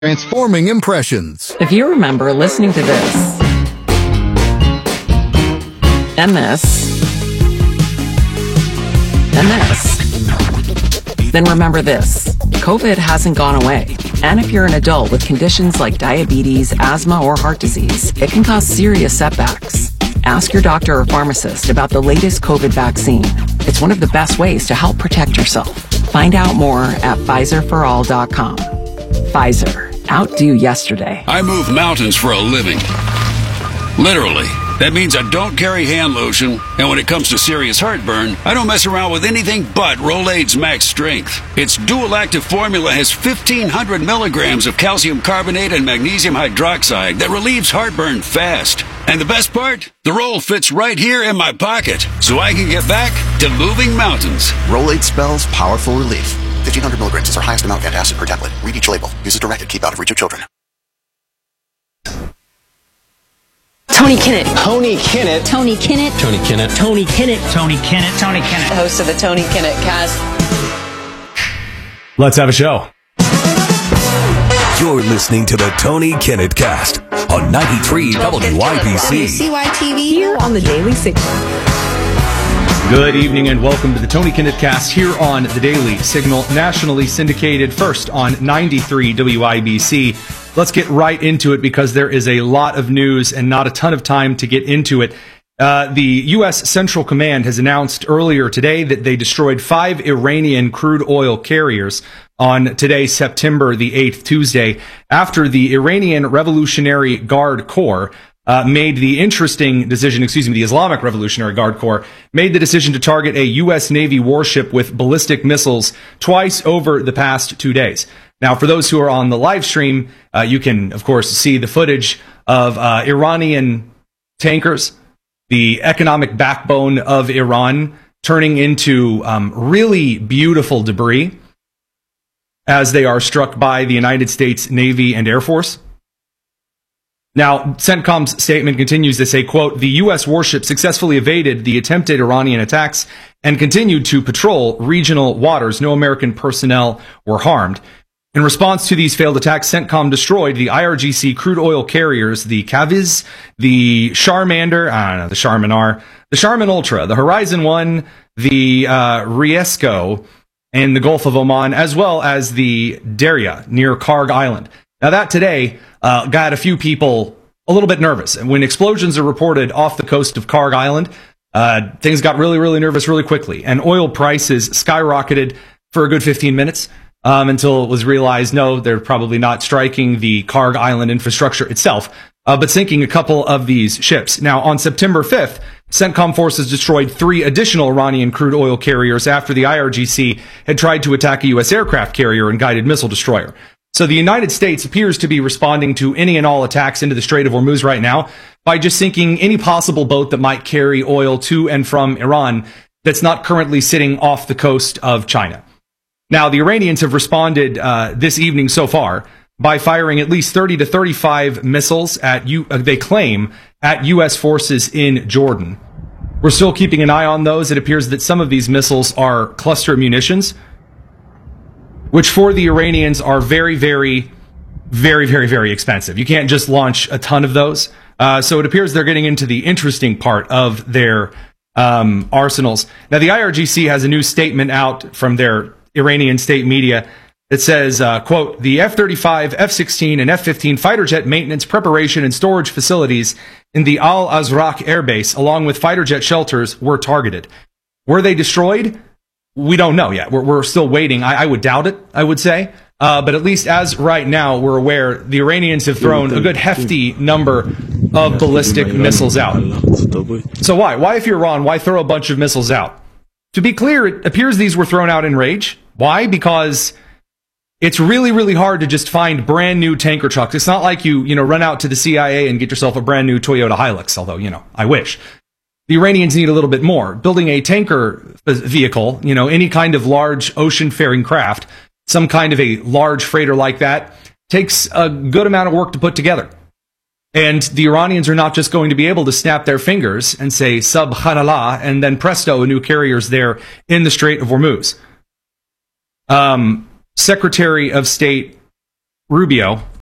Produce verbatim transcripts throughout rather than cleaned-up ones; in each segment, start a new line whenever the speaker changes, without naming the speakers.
Transforming impressions.
If you remember listening to this, and this, and this, then remember this. COVID hasn't gone away. And if you're an adult with conditions like diabetes, asthma, or heart disease, it can cause serious setbacks. Ask your doctor or pharmacist about the latest COVID vaccine. It's one of the best ways to help protect yourself. Find out more at Pfizer for all dot com. Pfizer. Outdo yesterday.
I move mountains for a living. Literally. That means I don't carry hand lotion, and when it comes to serious heartburn, I don't mess around with anything but Rolaids Max Strength. Its dual-active formula has fifteen hundred milligrams of calcium carbonate and magnesium hydroxide that relieves heartburn fast. And the best part? The roll fits right here in my pocket, so I can get back to moving mountains.
Rolaids spells powerful relief. fifteen hundred milligrams is our highest amount of antacid per tablet. Read each label. Use as directed. Keep out of reach of children.
Tony Kinnett.
Tony Kinnett.
Tony Kinnett.
Tony Kinnett.
Tony Kinnett.
Tony Kinnett. Tony Kinnett.
Host of the Tony Kinnett Cast.
Let's have a show.
You're listening to the Tony Kinnett Cast on ninety-three W I B C.
C Y T V here on the Daily Signal.
Good evening and welcome to the Tony Kinnett Cast here on the Daily Signal, nationally syndicated first on ninety-three W I B C. Let's get right into it because there is a lot of news and not a ton of time to get into it. Uh, the U S Central Command has announced earlier today that they destroyed five Iranian crude oil carriers on today, September the eighth, Tuesday, after the Iranian Revolutionary Guard Corps Uh, made the interesting decision, excuse me, the Islamic Revolutionary Guard Corps made the decision to target a U S Navy warship with ballistic missiles twice over the past two days. Now, for those who are on the live stream, uh, you can, of course, see the footage of uh, Iranian tankers, the economic backbone of Iran, turning into um, really beautiful debris as they are struck by the United States Navy and Air Force. Now, CENTCOM's statement continues to say, quote, the U S warship successfully evaded the attempted Iranian attacks and continued to patrol regional waters. No American personnel were harmed. In response to these failed attacks, CENTCOM destroyed the I R G C crude oil carriers, the Kaviz, the Charmander, I don't know, the Charmanar, the Charman Ultra, the Horizon One, the uh, Riesco in the Gulf of Oman, as well as the Darya near Karg Island. Now, that today uh, got a few people a little bit nervous. And when explosions are reported off the coast of Karg Island, uh, things got really, really nervous really quickly. And oil prices skyrocketed for a good fifteen minutes um, until it was realized, no, they're probably not striking the Karg Island infrastructure itself, uh, but sinking a couple of these ships. Now, on September fifth, CENTCOM forces destroyed three additional Iranian crude oil carriers after the I R G C had tried to attack a U S aircraft carrier and guided missile destroyer. So the United States appears to be responding to any and all attacks into the Strait of Hormuz right now by just sinking any possible boat that might carry oil to and from Iran that's not currently sitting off the coast of China. Now, the Iranians have responded uh, this evening so far by firing at least thirty to thirty-five missiles at, U- uh, they claim, at U S forces in Jordan. We're still keeping an eye on those. It appears that some of these missiles are cluster munitions, which for the Iranians are very, very, very, very, very expensive. You can't just launch a ton of those. Uh, so it appears they're getting into the interesting part of their um, arsenals. Now, the I R G C has a new statement out from their Iranian state media that says, uh, quote, the F thirty-five, F sixteen, and F fifteen fighter jet maintenance, preparation, and storage facilities in the Al-Azraq Air Base, along with fighter jet shelters, were targeted. Were they destroyed? We don't know yet. We're, we're still waiting. I, I would doubt it, I would say. Uh, but at least as right now, we're aware the Iranians have thrown a good hefty number of ballistic missiles out. So why? Why, if you're Iran, why throw a bunch of missiles out? To be clear, it appears these were thrown out in rage. Why? Because it's really, really hard to just find brand new tanker trucks. It's not like you, you know, run out to the C I A and get yourself a brand new Toyota Hilux, although, you know, I wish. The Iranians need a little bit more. Building a tanker vehicle, you know, any kind of large ocean-faring craft, some kind of a large freighter like that, takes a good amount of work to put together. And the Iranians are not just going to be able to snap their fingers and say, Subhanallah, and then presto, a new carrier's there in the Strait of Hormuz. Um, Secretary of State Rubio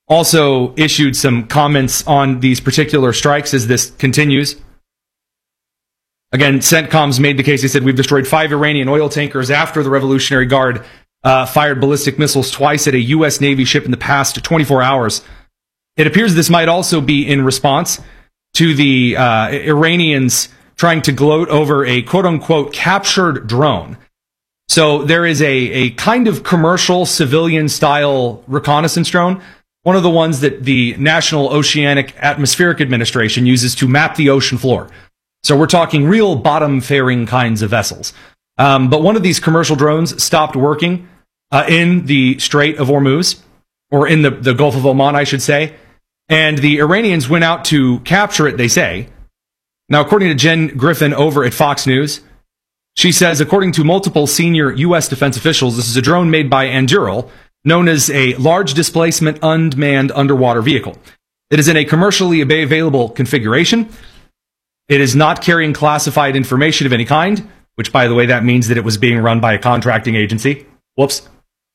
also issued some comments on these particular strikes as this continues. Again, CENTCOM's made the case. They said, we've destroyed five Iranian oil tankers after the Revolutionary Guard uh, fired ballistic missiles twice at a U S Navy ship in the past twenty-four hours. It appears this might also be in response to the uh, Iranians trying to gloat over a quote-unquote captured drone. So there is a, a kind of commercial civilian-style reconnaissance drone, one of the ones that the National Oceanic Atmospheric Administration uses to map the ocean floor. So we're talking real bottom-faring kinds of vessels. Um, but one of these commercial drones stopped working uh, in the Strait of Hormuz, or in the, the Gulf of Oman, I should say. And the Iranians went out to capture it, they say. Now, according to Jen Griffin over at Fox News, she says, according to multiple senior U S defense officials, this is a drone made by Anduril, known as a large displacement unmanned underwater vehicle. It is in a commercially available configuration. It is not carrying classified information of any kind, which, by the way, that means that it was being run by a contracting agency. Whoops.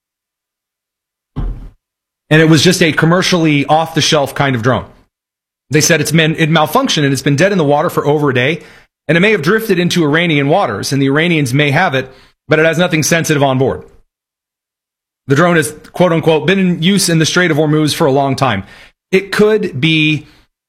And it was just a commercially off-the-shelf kind of drone. They said it's been, it malfunctioned and it's been dead in the water for over a day, and it may have drifted into Iranian waters, and the Iranians may have it, but it has nothing sensitive on board. The drone has, quote-unquote, been in use in the Strait of Hormuz for a long time. It could be...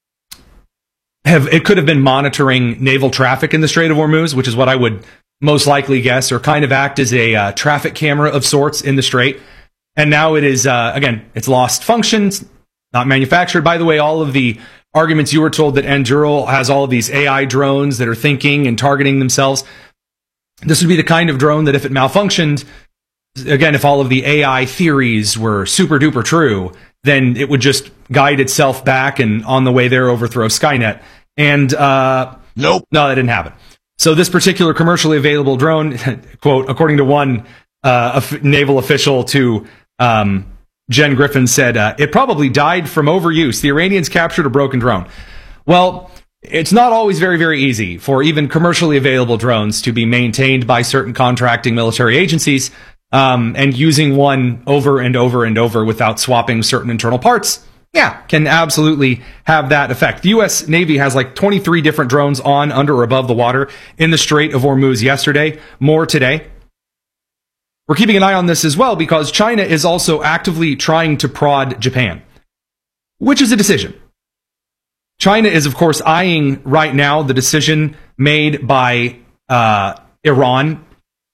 Have, it could have been monitoring naval traffic in the Strait of Hormuz, which is what I would most likely guess, or kind of act as a uh, traffic camera of sorts in the Strait. And now it is, uh, again, it's lost functions, not manufactured. By the way, all of the arguments you were told that Anduril has all of these A I drones that are thinking and targeting themselves. This would be the kind of drone that if it malfunctioned, again, if all of the A I theories were super duper true, then it would just guide itself back and on the way there overthrow Skynet. And, uh, nope. No, that didn't happen. So this particular commercially available drone, quote, according to one uh, naval official to um, Jen Griffin said, uh, it probably died from overuse. The Iranians captured a broken drone. Well, it's not always very, very easy for even commercially available drones to be maintained by certain contracting military agencies, um, and using one over and over and over without swapping certain internal parts, yeah, can absolutely have that effect. The U S Navy has like twenty-three different drones on, under, or above the water in the Strait of Hormuz yesterday, more today. We're keeping an eye on this as well because China is also actively trying to prod Japan, which is a decision. China is, of course, eyeing right now the decision made by uh, Iran,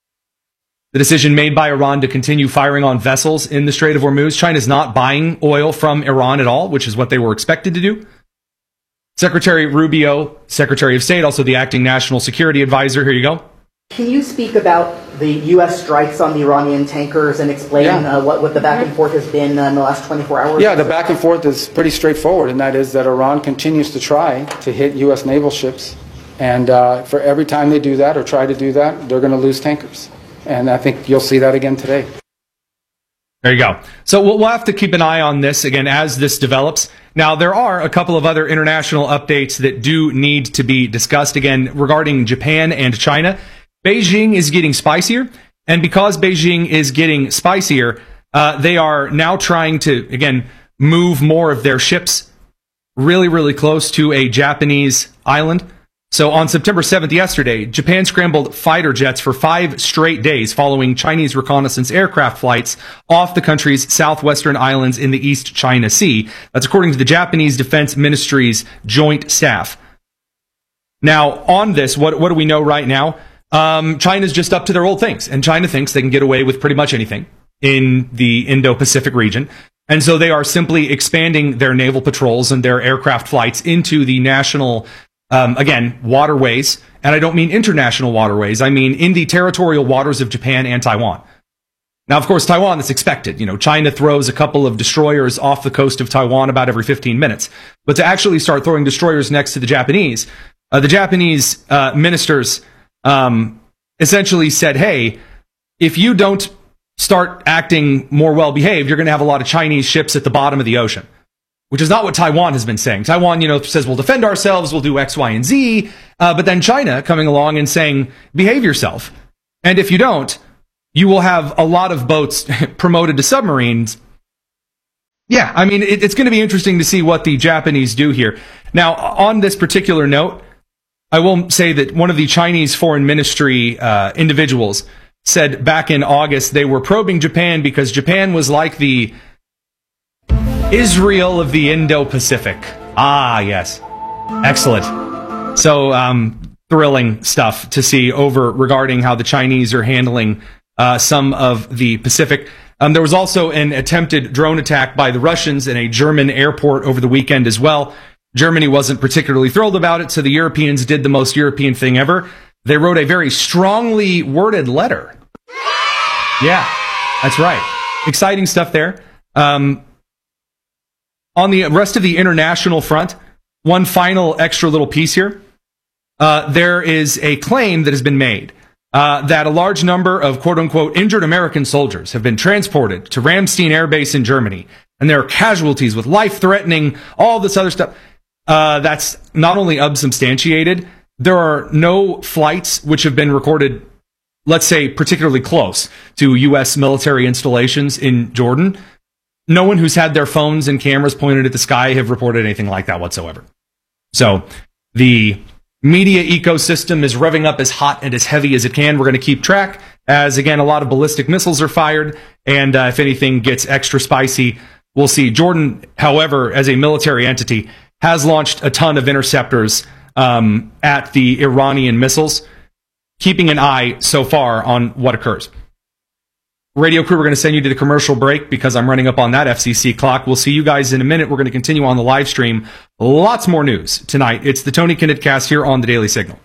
the decision made by Iran to continue firing on vessels in the Strait of Hormuz. China is not buying oil from Iran at all, which is what they were expected to do. Secretary Rubio, Secretary of State, also the acting national security advisor. Here you go.
Can you speak about the U S strikes on the Iranian tankers and explain yeah. uh, what, what the back and forth has been uh, in the last twenty-four hours?
Yeah, the back and forth is pretty straightforward, and that is that Iran continues to try to hit U S naval ships. And uh, for every time they do that or try to do that, they're going to lose tankers. And I think you'll see that again today.
There you go. So we'll have to keep an eye on this again as this develops. Now, there are a couple of other international updates that do need to be discussed again regarding Japan and China. Beijing is getting spicier, and because Beijing is getting spicier, uh, they are now trying to, again, move more of their ships really, really close to a Japanese island. So on September seventh, yesterday, Japan scrambled fighter jets for five straight days following Chinese reconnaissance aircraft flights off the country's southwestern islands in the East China Sea. That's according to the Japanese Defense Ministry's joint staff. Now, on this, what, what do we know right now? Um, China's just up to their old things, and China thinks they can get away with pretty much anything in the Indo-Pacific region. And so they are simply expanding their naval patrols and their aircraft flights into the national, um, again, waterways. And I don't mean international waterways. I mean in the territorial waters of Japan and Taiwan. Now, of course, Taiwan, that's expected. You know, China throws a couple of destroyers off the coast of Taiwan about every fifteen minutes. But to actually start throwing destroyers next to the Japanese, uh, the Japanese uh, ministers um, essentially said, hey, if you don't start acting more well-behaved, you're going to have a lot of Chinese ships at the bottom of the ocean, which is not what Taiwan has been saying. Taiwan, you know, says we'll defend ourselves, we'll do X, Y, and Z, uh, but then China coming along and saying, behave yourself. And if you don't, you will have a lot of boats promoted to submarines Yeah, I mean, it, it's going to be interesting to see what the Japanese do here. Now, on this particular note, I will say that one of the Chinese foreign ministry uh, individuals said back in August they were probing Japan because Japan was like the Israel of the Indo-Pacific. Ah, yes. Excellent. So, um, thrilling stuff to see over regarding how the Chinese are handling uh, some of the Pacific. Um, there was also an attempted drone attack by the Russians in a German airport over the weekend as well. Germany wasn't particularly thrilled about it, so the Europeans did the most European thing ever. They wrote a very strongly worded letter. Yeah, that's right. Exciting stuff there. Um, on the rest of the international front, one final extra little piece here. Uh, there is a claim that has been made uh, that a large number of quote-unquote injured American soldiers have been transported to Ramstein Air Base in Germany, and there are casualties with life-threatening, all this other stuff. Uh, that's not only unsubstantiated, there are no flights which have been recorded, let's say, particularly close to U S military installations in Jordan. No one who's had their phones and cameras pointed at the sky have reported anything like that whatsoever. So the media ecosystem is revving up as hot and as heavy as it can. We're going to keep track as, again, a lot of ballistic missiles are fired. And uh, if anything gets extra spicy, we'll see. Jordan, however, as a military entity, has launched a ton of interceptors um, at the Iranian missiles, keeping an eye so far on what occurs. Radio crew, we're going to send you to the commercial break because I'm running up on that F C C clock. We'll see you guys in a minute. We're going to continue on the live stream. Lots more news tonight. It's the Tony Kinnett Cast here on the Daily Signal.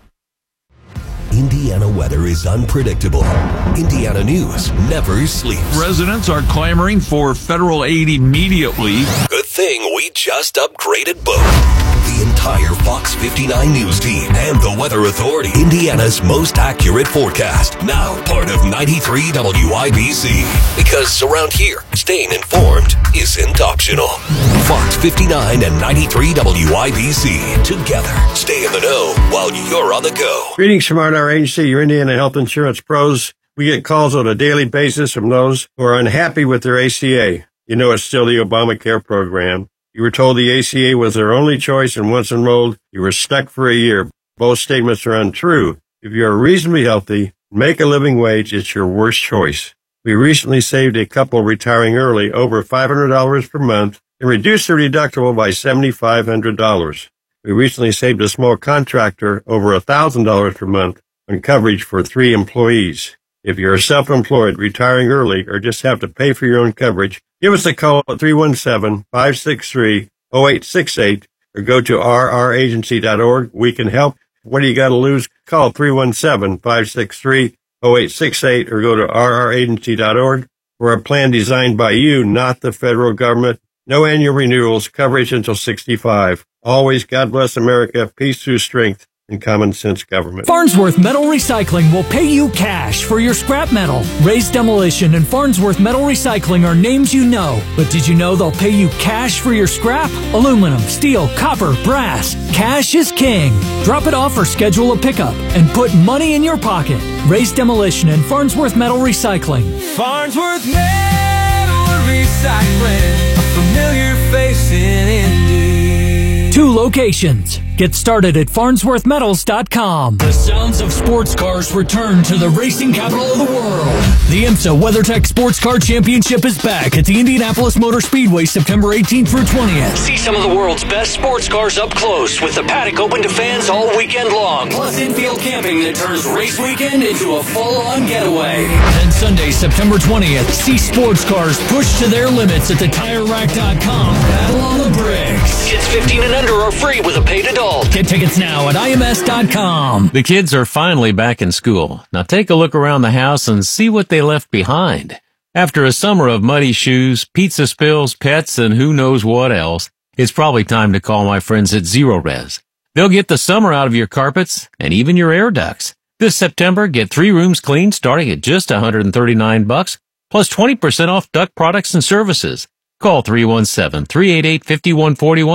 Indiana weather is unpredictable. Indiana news never sleeps.
Residents are clamoring for federal aid immediately.
Good thing we just upgraded both. The entire Fox fifty-nine News team and the Weather Authority. Indiana's most accurate forecast. Now part of ninety-three W I B C. Because around here, staying informed isn't optional. Fox fifty-nine and ninety-three W I B C. Together, stay in the know while you're on the go.
Greetings from our agency, your Indiana Health Insurance Pros. We get calls on a daily basis from those who are unhappy with their A C A. You know it's still the Obamacare program. You were told the A C A was their only choice, and once enrolled, you were stuck for a year. Both statements are untrue. If you are reasonably healthy, make a living wage, it's your worst choice. We recently saved a couple retiring early over five hundred dollars per month and reduced their deductible by seven thousand five hundred dollars. We recently saved a small contractor over one thousand dollars per month on coverage for three employees. If you're self-employed, retiring early, or just have to pay for your own coverage, give us a call at three one seven, five six three, zero eight six eight or go to r r agency dot org. We can help. What do you got to lose? Call three one seven, five six three, zero eight six eight or go to r r agency dot org. We're a plan designed by you, not the federal government. No annual renewals, coverage until sixty-five. Always, God bless America, peace through strength, and common sense government.
Farnsworth Metal Recycling will pay you cash for your scrap metal. Ray's Demolition and Farnsworth Metal Recycling are names you know, but did you know they'll pay you cash for your scrap? Aluminum, steel, copper, brass. Cash is king. Drop it off or schedule a pickup and put money in your pocket. Ray's Demolition and Farnsworth Metal Recycling.
Farnsworth Metal Recycling, a familiar face in Indy.
Two locations. Get started at farnsworth metals dot com. The sounds of sports cars return to the racing capital of the world. The IMSA WeatherTech Sports Car Championship is back at the Indianapolis Motor Speedway September eighteenth through twentieth.
See some of the world's best sports cars up close with the paddock open to fans all weekend long. Plus infield camping that turns race weekend into a full-on getaway.
And Sunday, September twentieth, see sports cars pushed to their limits at the tire rack dot com. Battle on the bricks.
Kids fifteen and under are free with a paid adult.
Get tickets now at I M S dot com.
The kids are finally back in school. Now take a look around the house and see what they left behind. After a summer of muddy shoes, pizza spills, pets, and who knows what else, it's probably time to call my friends at Zero Res. They'll get the summer out of your carpets and even your air ducts. This September, get three rooms cleaned starting at just one hundred thirty-nine bucks, plus twenty percent off duct products and services. Call three one seven, three eight eight, five one four one.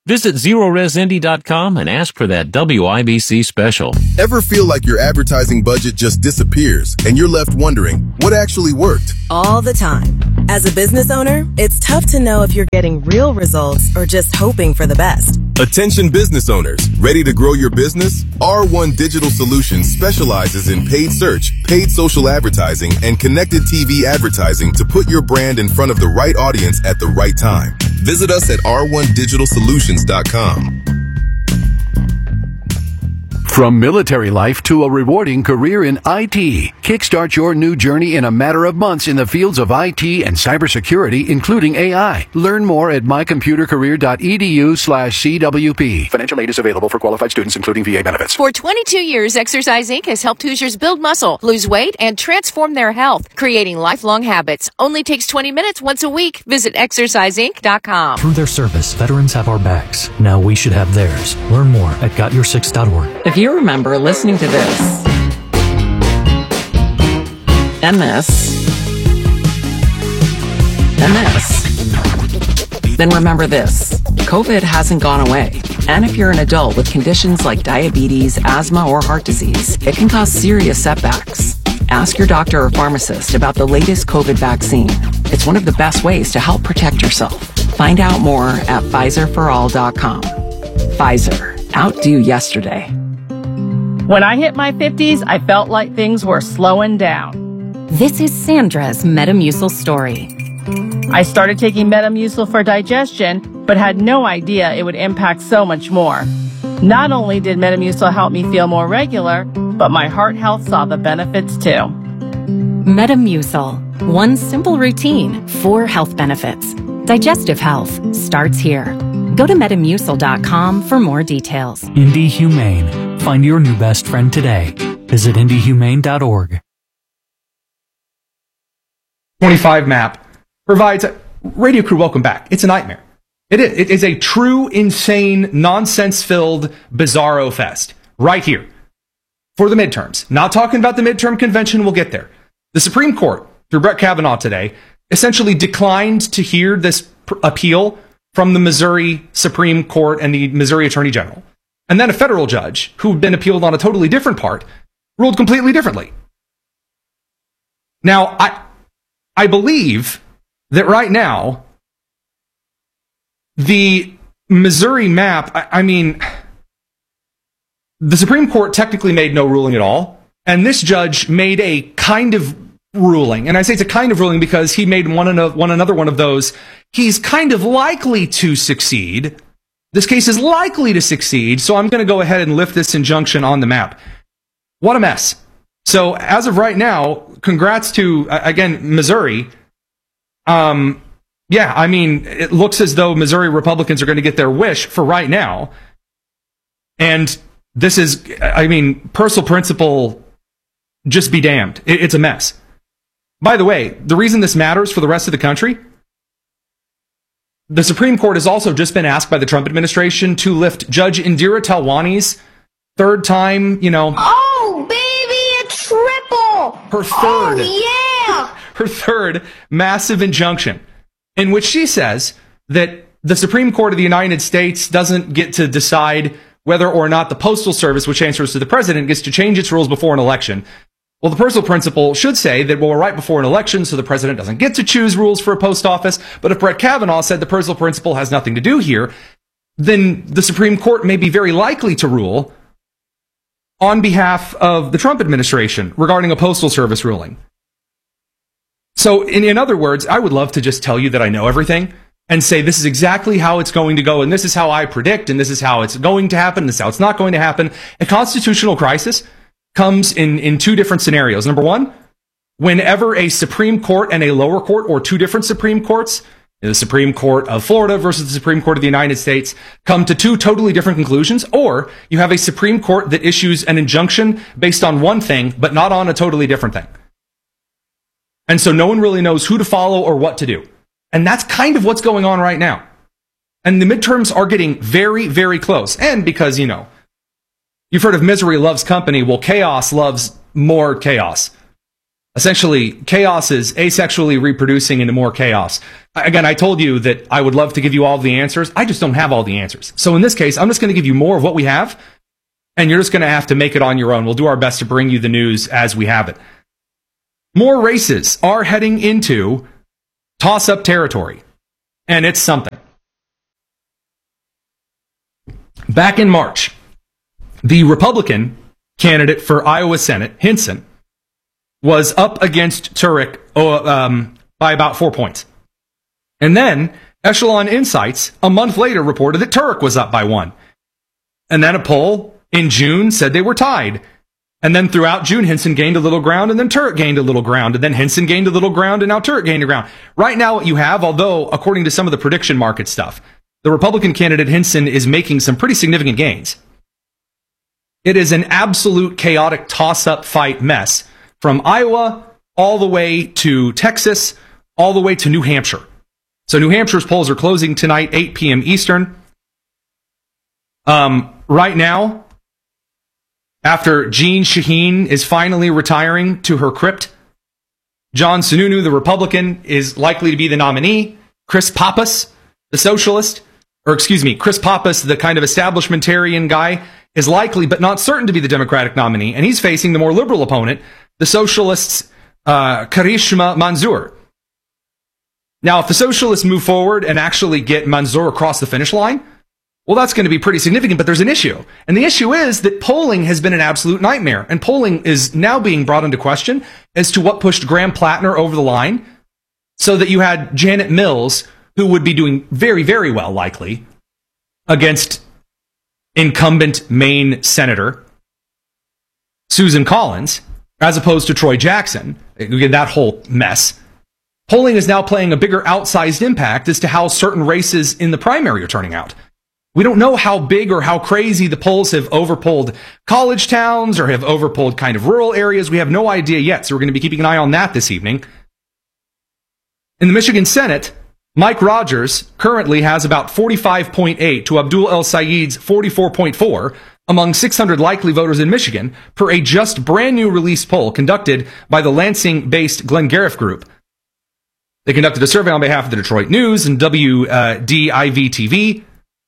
Visit zero res indy dot com and ask for that W I B C special.
Ever feel like your advertising budget just disappears and you're left wondering what actually worked?
All the time. As a business owner, it's tough to know if you're getting real results or just hoping for the best.
Attention business owners, ready to grow your business? R one Digital Solutions specializes in paid search, paid social advertising, and connected T V advertising to put your brand in front of the right audience at the right time. Visit us at r one digital solutions dot com.
From military life to a rewarding career in I T, kickstart your new journey in a matter of months in the fields of I T and cybersecurity, including A I. Learn more at my computer career dot e d u slash c w p. Financial aid is available for qualified students, including V A benefits.
For twenty-two years, Exercise Incorporated has helped Hoosiers build muscle, lose weight, and transform their health, creating lifelong habits. Only takes twenty minutes once a week. Visit exercise inc dot com.
Through their service, veterans have our backs. Now we should have theirs. Learn more at got your six dot org.
If you remember listening to this and this and this, then remember this. COVID hasn't gone away. And if you're an adult with conditions like diabetes, asthma, or heart disease, it can cause serious setbacks. Ask your doctor or pharmacist about the latest COVID vaccine. It's one of the best ways to help protect yourself. Find out more at Pfizer for all dot com. Pfizer. Outdo yesterday.
When I hit my fifties, I felt like things were slowing down.
This is Sandra's Metamucil story.
I started taking Metamucil for digestion, but had no idea it would impact so much more. Not only did Metamucil help me feel more regular, but my heart health saw the benefits too.
Metamucil. One simple routine, four health benefits. Digestive health starts here. Go to metamucil dot com for more details.
Indy Humane. Find your new best friend today. Visit indy humane dot org.
twenty-five map provides a, Radio Crew, welcome back. It's a nightmare. It is, it is a true, insane, nonsense-filled bizarro fest right here for the midterms. Not talking about the midterm convention, we'll get there. The Supreme Court, through Brett Kavanaugh today, essentially declined to hear this pr- appeal from the Missouri Supreme Court and the Missouri Attorney General. And then a federal judge, who had been appealed on a totally different part, ruled completely differently. Now, I I believe that right now, the Missouri map, I, I mean, the Supreme Court technically made no ruling at all, and this judge made a kind of ruling. And I say it's a kind of ruling because he made one, another, one another one of those. He's kind of likely to succeed. This case is likely to succeed, so I'm going to go ahead and lift this injunction on the map. What a mess. So as of right now, congrats to, again, Missouri. Um, yeah, I mean, it looks as though Missouri Republicans are going to get their wish for right now. And this is, I mean, personal principle, just be damned. It, it's a mess. By the way, the reason this matters for the rest of the country, the Supreme Court has also just been asked by the Trump administration to lift Judge Indira Talwani's third time, you know.
Oh, baby, a triple!
Her third.
Oh, yeah!
Her third massive injunction, in which she says that the Supreme Court of the United States doesn't get to decide whether or not the Postal Service, which answers to the president, gets to change its rules before an election. Well, the personal principle should say that, well, we're right before an election, so the president doesn't get to choose rules for a post office. But if Brett Kavanaugh said the personal principle has nothing to do here, then the Supreme Court may be very likely to rule on behalf of the Trump administration regarding a Postal Service ruling. So, in, in other words, I would love to just tell you that I know everything and say this is exactly how it's going to go, and this is how I predict, and this is how it's going to happen, and this is how it's not going to happen. A constitutional crisis comes in, in two different scenarios. Number one, whenever a Supreme Court and a lower court, or two different Supreme Courts, the Supreme Court of Florida versus the Supreme Court of the United States, come to two totally different conclusions, or you have a Supreme Court that issues an injunction based on one thing, but not on a totally different thing. And so no one really knows who to follow or what to do. And that's kind of what's going on right now. And the midterms are getting very, very close. And because, you know, you've heard of misery loves company. Well, chaos loves more chaos. Essentially, chaos is asexually reproducing into more chaos. Again, I told you that I would love to give you all the answers. I just don't have all the answers. So in this case, I'm just going to give you more of what we have, and you're just going to have to make it on your own. We'll do our best to bring you the news as we have it. More races are heading into toss-up territory, and it's something. Back in March, the Republican candidate for Iowa Senate, Hinson, was up against Turek oh, um, by about four points. And then Echelon Insights a month later reported that Turek was up by one. And then a poll in June said they were tied. And then throughout June, Hinson gained a little ground, and then Turek gained a little ground, and then Hinson gained a little ground, and now Turek gained a ground. Right now what you have, although according to some of the prediction market stuff, the Republican candidate Hinson is making some pretty significant gains. It is an absolute chaotic toss-up fight mess from Iowa all the way to Texas, all the way to New Hampshire. So New Hampshire's polls are closing tonight, eight p.m. Eastern. Um, right now, after Jean Shaheen is finally retiring to her crypt, John Sununu, the Republican, is likely to be the nominee. Chris Pappas, the socialist, or excuse me, Chris Pappas, the kind of establishmentarian guy, is likely but not certain to be the Democratic nominee, and he's facing the more liberal opponent, the socialists' uh, Karishma Manzoor. Now, if the socialists move forward and actually get Manzoor across the finish line, well, that's going to be pretty significant, but there's an issue. And the issue is that polling has been an absolute nightmare, and polling is now being brought into question as to what pushed Graham Plattner over the line, so that you had Janet Mills, who would be doing very, very well, likely, against incumbent Maine Senator Susan Collins, as opposed to Troy Jackson. Again, that whole mess. Polling is now playing a bigger outsized impact as to how certain races in the primary are turning out. We don't know how big or how crazy the polls have overpolled college towns or have overpolled kind of rural areas. We have no idea yet, so we're going to be keeping an eye on that this evening. In the Michigan Senate, Mike Rogers currently has about forty-five point eight to Abdul El Sayed's forty-four point four among six hundred likely voters in Michigan, per a just brand new release poll conducted by the Lansing-based Glengarriff Group. They conducted a survey on behalf of the Detroit News and W D I V T V.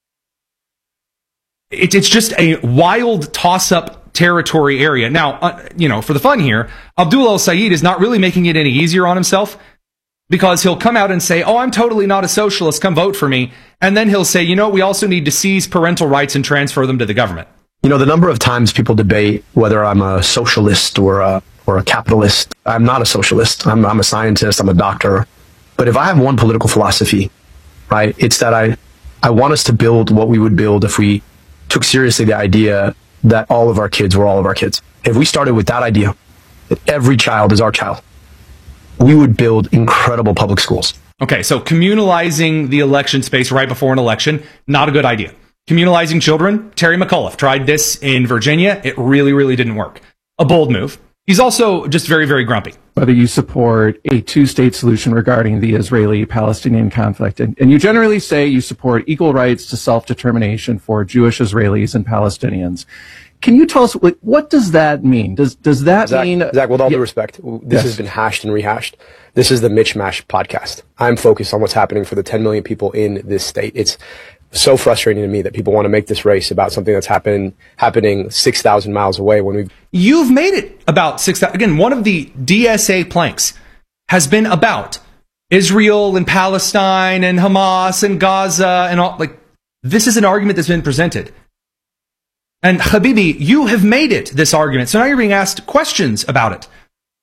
It, it's just a wild toss-up territory area. Now, uh, you know, for the fun here, Abdul El Sayed is not really making it any easier on himself, because he'll come out and say, oh, I'm totally not a socialist, come vote for me. And then he'll say, you know, we also need to seize parental rights and transfer them to the government.
You know, the number of times people debate whether I'm a socialist or a, or a capitalist, I'm not a socialist. I'm, I'm a scientist, I'm a doctor. But if I have one political philosophy, right, it's that I, I want us to build what we would build if we took seriously the idea that all of our kids were all of our kids. If we started with that idea, that every child is our child, we would build incredible public schools.
Okay, so communalizing the election space right before an election, not a good idea. Communalizing children, Terry McAuliffe tried this in Virginia. It really, really didn't work. A bold move. He's also just very, very grumpy.
Whether you support a two-state solution regarding the Israeli-Palestinian conflict, and, and you generally say you support equal rights to self-determination for Jewish Israelis and Palestinians. Can you tell us, like, what does that mean? Does does that
Zach,
mean...
Zach, with all
yeah,
due respect, this
yes.
has been hashed and rehashed. This is the Mitch Mash podcast. I'm focused on what's happening for the ten million people in this state. It's so frustrating to me that people want to make this race about something that's happen, happening six thousand miles away when we've...
You've made it about six thousand. Again, one of the D S A planks has been about Israel and Palestine and Hamas and Gaza and all. Like, this is an argument that's been presented. And Habibi, you have made it this argument. So now you're being asked questions about it.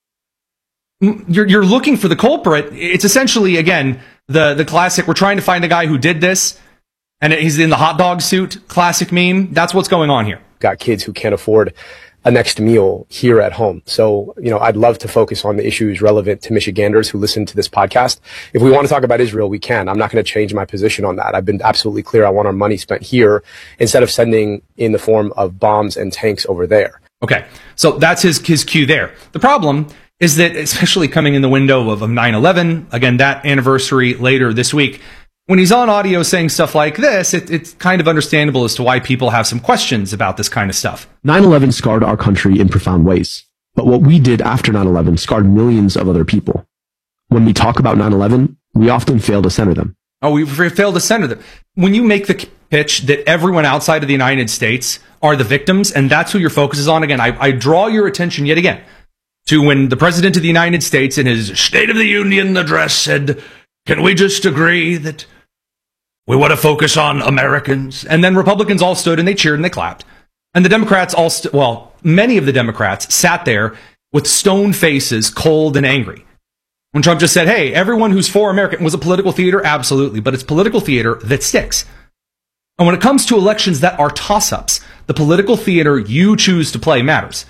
You're, you're looking for the culprit. It's essentially, again, the, the classic, we're trying to find the guy who did this, and he's in the hot dog suit, classic meme. That's what's going on here.
Got kids who can't afford a next meal here at home. So, you know, I'd love to focus on the issues relevant to Michiganders who listen to this podcast. If we want to talk about Israel, we can. I'm not going to change my position on that. I've been absolutely clear. I want our money spent here instead of sending in the form of bombs and tanks over there.
Okay. So that's his, his cue there. The problem is that, especially coming in the window of, of nine eleven, again, that anniversary later this week, when he's on audio saying stuff like this, it, it's kind of understandable as to why people have some questions about this kind of stuff.
nine eleven scarred our country in profound ways.
But what we did after nine eleven scarred millions of other people. When we talk about nine eleven, we often fail to center them.
Oh, we failed to center them. When you make the pitch that everyone outside of the United States are the victims, and that's who your focus is on, again, I, I draw your attention yet again to when the President of the United States in his State of the Union address said, can we just agree that we want to focus on Americans? And then Republicans all stood and they cheered and they clapped. And the Democrats all, st- well, many of the Democrats sat there with stone faces, cold and angry. When Trump just said, hey, everyone who's for America, was it political theater? Absolutely. But it's political theater that sticks. And when it comes to elections that are toss-ups, the political theater you choose to play matters.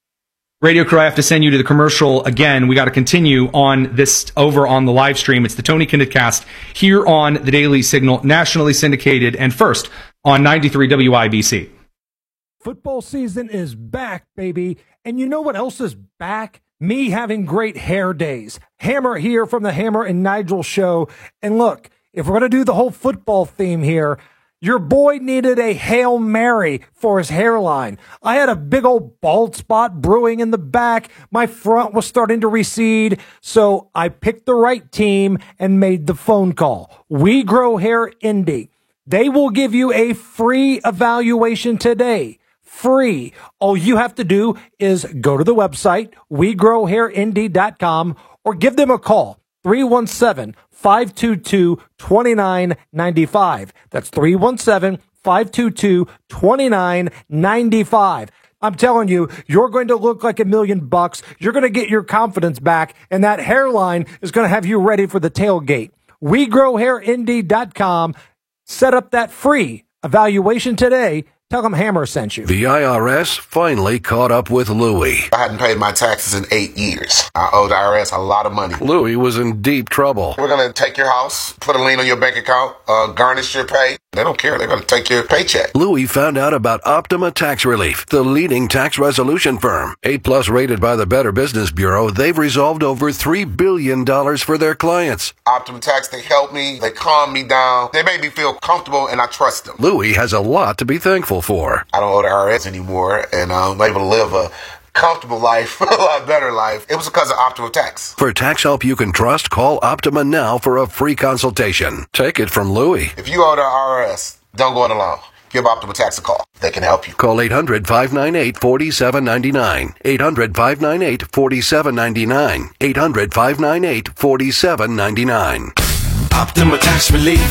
Radio crew, I have to send you to the commercial again. We got to continue on this over on the live stream. It's the Tony Kinnett Cast here on the Daily Signal, nationally syndicated, and first on ninety-three W I B C.
Football season is back, baby. And you know what else is back? Me having great hair days. Hammer here from the Hammer and Nigel show. And look, if we're going to do the whole football theme here, your boy needed a Hail Mary for his hairline. I had a big old bald spot brewing in the back. My front was starting to recede. So I picked the right team and made the phone call. We Grow Hair Indy. They will give you a free evaluation today. Free. All you have to do is go to the website, we grow hair indy dot com, or give them a call, three one seven, five two two, two nine nine five. That's three one seven, five two two, two nine nine five. I'm telling you, you're going to look like a million bucks. You're going to get your confidence back, and that hairline is going to have you ready for the tailgate. we grow hair indy dot com. Set up that free evaluation today. Tell them Hammer sent you.
The I R S finally caught up with Louie.
I hadn't paid my taxes in eight years. I owed the I R S a lot of money.
Louie was in deep trouble.
We're going to take your house, put a lien on your bank account, uh, garnish your pay. They don't care. They're going to take your paycheck.
Louie found out about Optima Tax Relief, the leading tax resolution firm. A plus rated by the Better Business Bureau, they've resolved over three billion dollars for their clients.
Optima Tax, they help me. They calm me down. They make me feel comfortable, and I trust them.
Louie has a lot to be thankful for.
I don't owe the I R S anymore, and I'm able to live a comfortable life, a lot better life. It was because of Optima Tax.
For tax help you can trust, call Optima now for a free consultation. Take it from Louie.
If you owe the I R S, don't go it alone. Give Optima Tax a call. They can help you.
Call eight hundred, five nine eight, four seven nine nine. eight hundred, five nine eight, four seven nine nine. eight hundred, five nine eight, four seven nine nine.
Optima Tax Relief.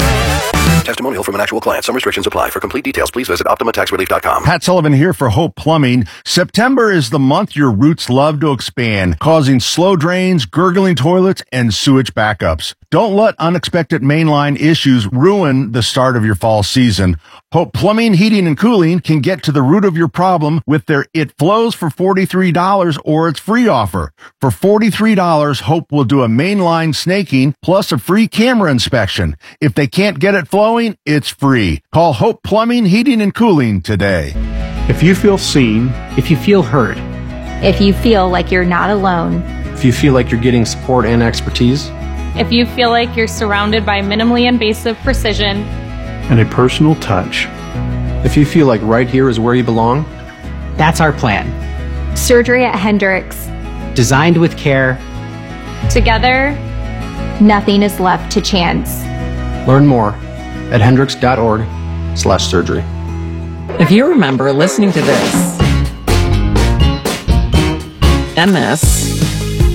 Testimonial from an actual client. Some restrictions apply. For complete details, please visit optima tax relief dot com.
Pat Sullivan here for Hope Plumbing. September is the month your roots love to expand, causing slow drains, gurgling toilets, and sewage backups. Don't let unexpected mainline issues ruin the start of your fall season. Hope Plumbing, Heating, and Cooling can get to the root of your problem with their It Flows for forty-three dollars or its free offer. For forty-three dollars, Hope will do a mainline snaking plus a free camera inspection. If they can't get it flowing, it's free. Call Hope Plumbing, Heating, and Cooling today.
If you feel seen, if you feel heard,
if you feel like you're not alone,
if you feel like you're getting support and expertise,
if you feel like you're surrounded by minimally invasive precision
and a personal touch, if you feel like right here is where you belong,
that's our plan.
Surgery at Hendricks.
Designed with care.
Together,
nothing is left to chance.
Learn more at hendricks dot org slash surgery.
If you remember listening to this and this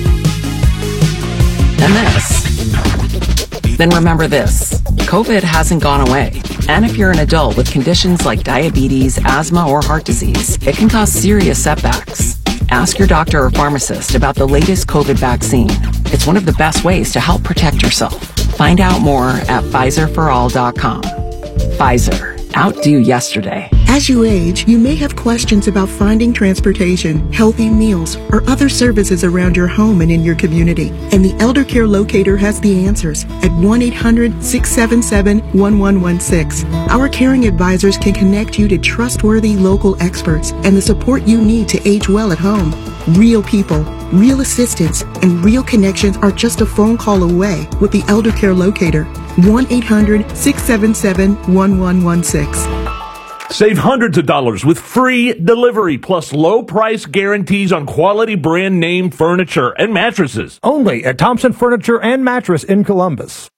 and this, then remember this. COVID hasn't gone away. And if you're an adult with conditions like diabetes, asthma, or heart disease, it can cause serious setbacks. Ask your doctor or pharmacist about the latest COVID vaccine. It's one of the best ways to help protect yourself. Find out more at Pfizer for all dot com. Pfizer. Outdo yesterday.
As you age, you may have questions about finding transportation, healthy meals, or other services around your home and in your community. And the Elder Care Locator has the answers at one eight hundred, six seven seven, one one one six. Our caring advisors can connect you to trustworthy local experts and the support you need to age well at home. Real people, real assistance, and real connections are just a phone call away with the Elder Care Locator. one eight hundred, six seven seven, one one one six.
Save hundreds of dollars with free delivery plus low price guarantees on quality brand name furniture and mattresses.
Only at Thompson Furniture and Mattress in Columbus.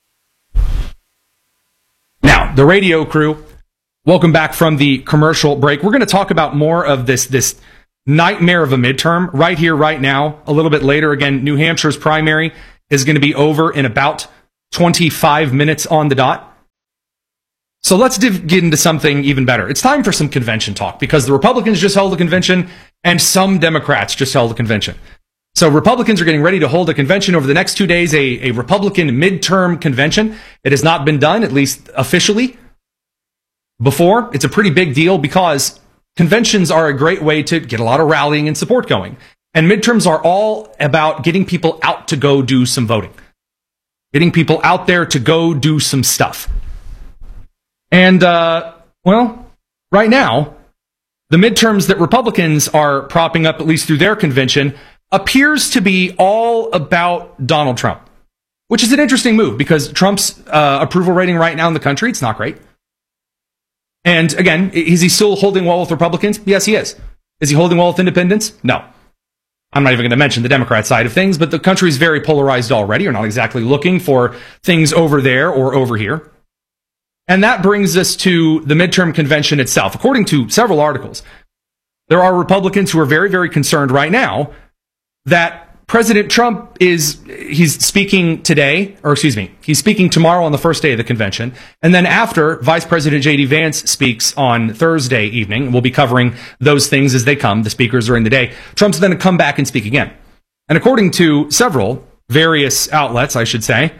Now, the radio crew, welcome back from the commercial break. We're going to talk about more of this, this nightmare of a midterm right here, right now. A little bit later, again, New Hampshire's primary is going to be over in about twenty-five minutes on the dot. So let's div- get into something even better. It's time for some convention talk because the Republicans just held a convention and some Democrats just held a convention. So Republicans are getting ready to hold a convention over the next two days, a, a Republican midterm convention. It has not been done, at least officially, before. It's a pretty big deal because conventions are a great way to get a lot of rallying and support going. And midterms are all about getting people out to go do some voting. Getting people out there to go do some stuff. And, uh, well, right now, the midterms that Republicans are propping up, at least through their convention, appears to be all about Donald Trump, which is an interesting move because Trump's uh, approval rating right now in the country, it's not great. And again, is he still holding well with Republicans? Yes, he is. Is he holding well with independents? No. I'm not even going to mention the Democrat side of things, but the country is very polarized already. You're not exactly looking for things over there or over here. And that brings us to the midterm convention itself. According to several articles, there are Republicans who are very, very concerned right now that President Trump is, he's speaking today, or excuse me, he's speaking tomorrow on the first day of the convention. And then after, Vice President J D Vance speaks on Thursday evening. We'll be covering those things as they come. The speakers during the day. Trump's going to come back and speak again. And according to several various outlets, I should say,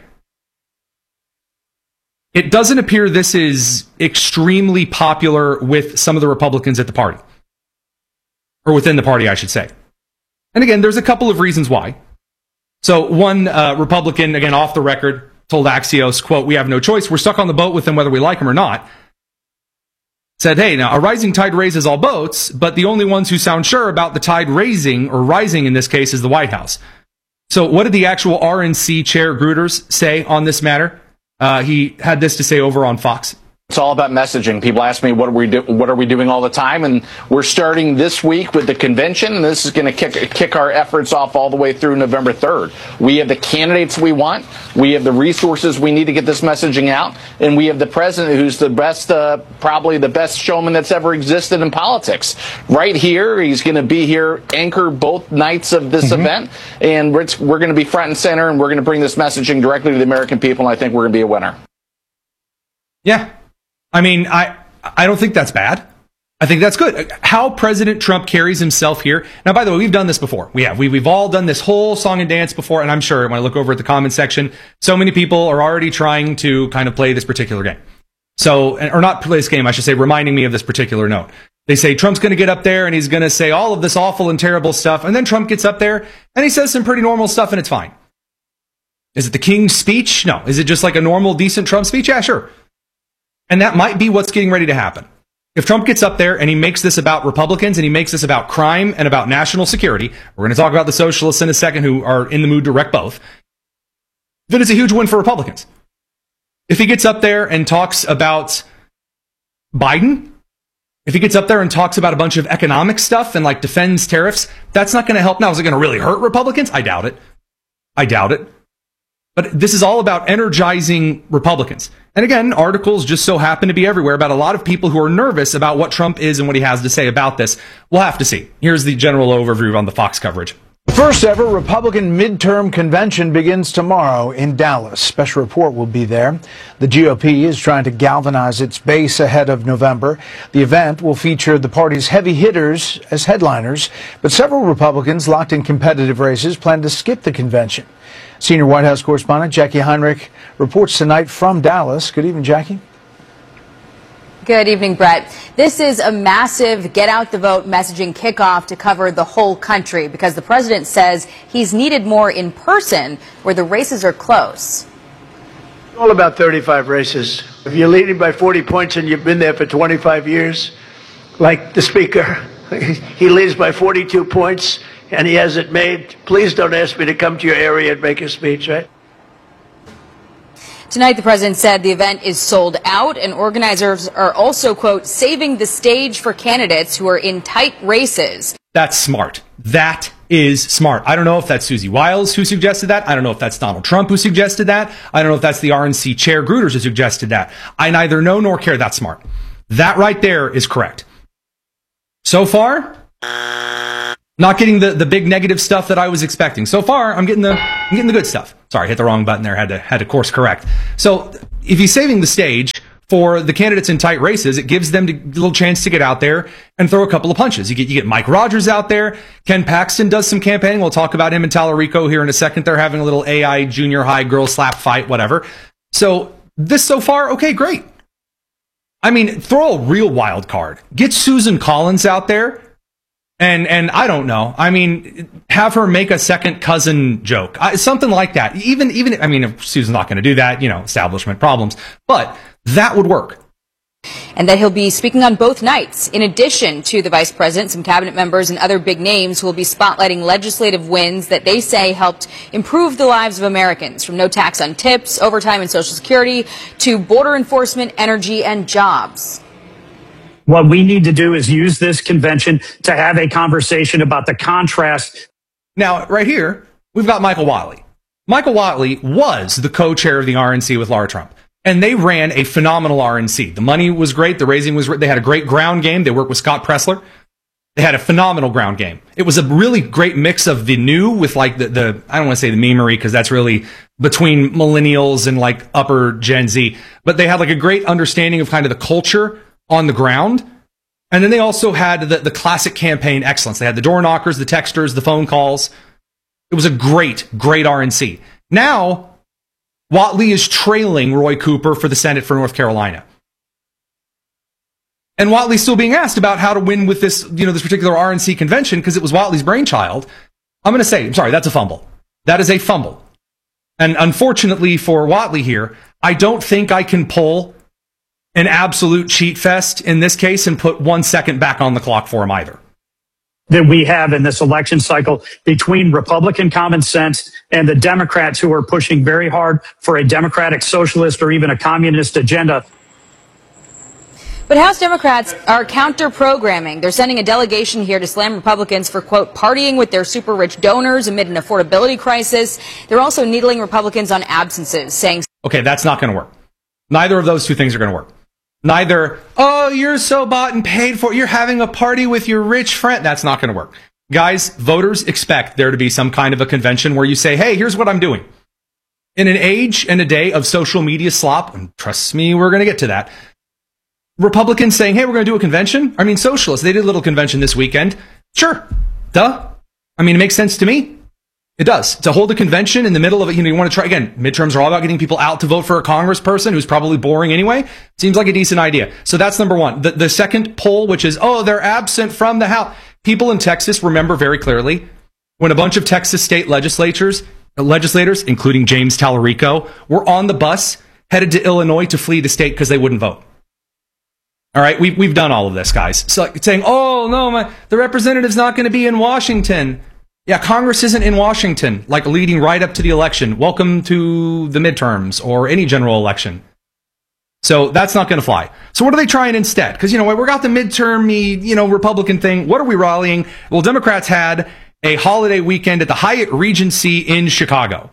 it doesn't appear this is extremely popular with some of the Republicans at the party. Or within the party, I should say. And again, there's a couple of reasons why. So one uh, Republican, again, off the record, told Axios, quote, "We have no choice. We're stuck on the boat with them whether we like them or not." Said, hey, now, a rising tide raises all boats, but the only ones who sound sure about the tide raising, or rising in this case, is the White House. So what did the actual R N C chair Gruters say on this matter? Uh, he had this to say over on Fox.
It's all about messaging. People ask me, what are we do- what are we doing all the time? And we're starting this week with the convention, and this is going to kick kick our efforts off all the way through November third. We have the candidates we want. We have the resources we need to get this messaging out. And we have the president who's the best, uh, probably the best showman that's ever existed in politics. Right here, he's going to be here, anchor both nights of this mm-hmm. event. And we're, we're going to be front and center, and we're going to bring this messaging directly to the American people, and I think we're going to be a winner.
Yeah. I mean, I I don't think that's bad. I think that's good. How President Trump carries himself here. Now, by the way, we've done this before. We have. We, we've all done this whole song and dance before. And I'm sure when I look over at the comment section, so many people are already trying to kind of play this particular game. So, or not play this game, I should say, reminding me of this particular note. They say Trump's going to get up there and he's going to say all of this awful and terrible stuff. And then Trump gets up there and he says some pretty normal stuff and it's fine. Is it the King's speech? No. Is it just like a normal, decent Trump speech? Yeah, sure. And that might be what's getting ready to happen. If Trump gets up there and he makes this about Republicans and he makes this about crime and about national security, we're going to talk about the socialists in a second who are in the mood to wreck both, then it's a huge win for Republicans. If he gets up there and talks about Biden, if he gets up there and talks about a bunch of economic stuff and like defends tariffs, that's not going to help. Now, is it going to really hurt Republicans? I doubt it. I doubt it. But this is all about energizing Republicans. And again, articles just so happen to be everywhere about a lot of people who are nervous about what Trump is and what he has to say about this. We'll have to see. Here's the general overview on the Fox coverage.
The first ever Republican midterm convention begins tomorrow in Dallas. Special report will be there. The G O P is trying to galvanize its base ahead of November. The event will feature the party's heavy hitters as headliners, but several Republicans locked in competitive races plan to skip the convention. Senior White House correspondent Jackie Heinrich reports tonight from Dallas. Good evening, Jackie.
Good evening, Brett. This is a massive get out the vote messaging kickoff to cover the whole country because the president says he's needed more in person where the races are close.
All about thirty-five races. If you're leading by forty points and you've been there for twenty-five years, like the speaker, he leads by forty-two points and he has it made. Please don't ask me to come to your area and make a speech, right?
Tonight, the president said the event is sold out, and organizers are also, quote, saving the stage for candidates who are in tight races.
That's smart. That is smart. I don't know if that's Susie Wiles who suggested that. I don't know if that's Donald Trump who suggested that. I don't know if that's the R N C chair Gruters who suggested that. I neither know nor care. That's smart. That right there is correct. So far, not getting the, the big negative stuff that I was expecting. So far, I'm getting the I'm getting the good stuff. Sorry, hit the wrong button there. Had to had to course correct. So if he's saving the stage for the candidates in tight races, it gives them a little chance to get out there and throw a couple of punches. You get you get Mike Rogers out there. Ken Paxton does some campaigning. We'll talk about him in Tallarico here in a second. They're having a little A I junior high girl slap fight, whatever. So this so far, okay, great. I mean, throw a real wild card. Get Susan Collins out there. And and I don't know. I mean, have her make a second cousin joke, I, something like that. Even even I mean, if Susan's not going to do that, you know, establishment problems. But that would work.
And that he'll be speaking on both nights. In addition to the vice president, some cabinet members and other big names who will be spotlighting legislative wins that they say helped improve the lives of Americans, from no tax on tips, overtime and Social Security, to border enforcement, energy, and jobs.
What we need to do is use this convention to have a conversation about the contrast.
Now, right here, we've got Michael Whatley. Michael Whatley was the co-chair of the R N C with Laura Trump, and they ran a phenomenal R N C. The money was great. The raising was great. They had a great ground game. They worked with Scott Pressler. They had a phenomenal ground game. It was a really great mix of the new with like the, the I don't want to say the memery because that's really between millennials and like upper Gen Z, but they had like a great understanding of kind of the culture on the ground. And then they also had the, the classic campaign excellence. They had the door knockers, the texters, the phone calls. It was a great, great R N C. Now, Whatley is trailing Roy Cooper for the Senate for North Carolina. And Whatley's still being asked about how to win with this, you know, this particular R N C convention because it was Whatley's brainchild. I'm going to say, I'm sorry, that's a fumble. That is a fumble. And unfortunately for Whatley here, I don't think I can pull an absolute cheat fest in this case and put one second back on the clock for him either.
That we have in this election cycle between Republican common sense and the Democrats who are pushing very hard for a democratic socialist or even a communist agenda.
But House Democrats are counter-programming. They're sending a delegation here to slam Republicans for, quote, partying with their super-rich donors amid an affordability crisis. They're also needling Republicans on absences, saying...
Okay, that's not going to work. Neither of those two things are going to work. Neither, oh, you're so bought and paid for, you're having a party with your rich friend. That's not going to work. Guys, voters expect there to be some kind of a convention where you say, hey, here's what I'm doing. In an age and a day of social media slop, and trust me, we're going to get to that, Republicans saying, hey, we're going to do a convention? I mean, socialists, they did a little convention this weekend. Sure. Duh. I mean, it makes sense to me. It does. To hold a convention in the middle of it, you know, you want to try, again, midterms are all about getting people out to vote for a congressperson who's probably boring anyway. Seems like a decent idea. So that's number one. The, the second poll, which is, oh, they're absent from the House. People in Texas remember very clearly when a bunch of Texas state legislatures, legislators, including James Tallarico, were on the bus headed to Illinois to flee the state because they wouldn't vote. All right, we've, we've done all of this, guys. So saying, oh, no, my, the representative's not going to be in Washington. Yeah, Congress isn't in Washington, like leading right up to the election. Welcome to the midterms or any general election. So that's not going to fly. So what are they trying instead? Because, you know, we got the midterm, you know, Republican thing. What are we rallying? Well, Democrats had a holiday weekend at the Hyatt Regency in Chicago.